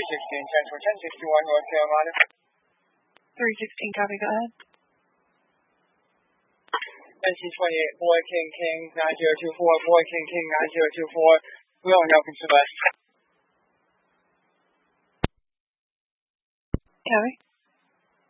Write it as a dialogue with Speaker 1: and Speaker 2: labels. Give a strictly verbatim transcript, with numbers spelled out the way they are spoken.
Speaker 1: sixteen Central, ten sixty-one North Carolina.
Speaker 2: three sixteen, copy, go ahead.
Speaker 1: N C twenty-eight, Boy King King, nine zero two four, Boy King King, nine zero two four, Rolling Elkins to West.
Speaker 2: Copy.